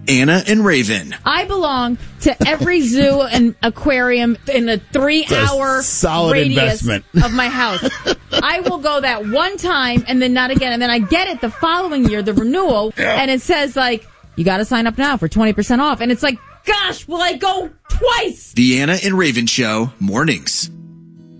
Anna and Raven. I belong to every zoo and aquarium in a 3-hour solid radius investment of my house. I will go that one time and then not again. And then I get it the following year, the renewal, and it says, like, you got to sign up now for 20% off. And it's like, gosh, will I go twice? The Anna and Raven Show, mornings.